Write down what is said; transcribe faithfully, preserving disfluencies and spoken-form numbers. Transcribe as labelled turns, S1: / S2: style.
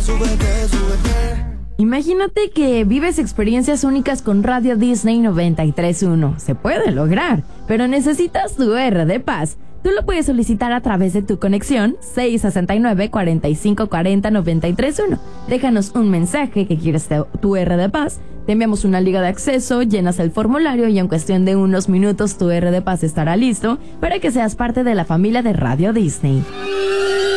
S1: súbete, súbete.
S2: Imagínate que vives experiencias únicas con Radio Disney noventa y tres punto uno. Se puede lograr, pero necesitas tu R de Paz. Tú lo puedes solicitar a través de tu conexión seis sesenta y nueve, cuarenta y cinco cuarenta, noventa y tres punto uno. Déjanos un mensaje que quieres tu R de Paz. Te enviamos una liga de acceso, llenas el formulario y en cuestión de unos minutos tu R de Paz estará listo para que seas parte de la familia de Radio Disney.